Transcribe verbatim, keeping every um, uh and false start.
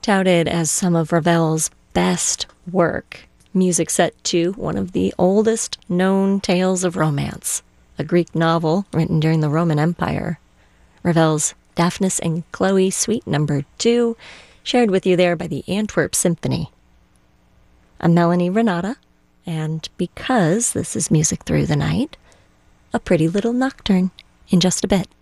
Touted as some of Ravel's best work, music set to one of the oldest known tales of romance, a Greek novel written during the Roman Empire. Ravel's Daphnis and Chloe Suite Number two, shared with you there by the Antwerp Symphony. I'm Melanie Renata, and because this is Music Through the Night, a pretty little nocturne in just a bit.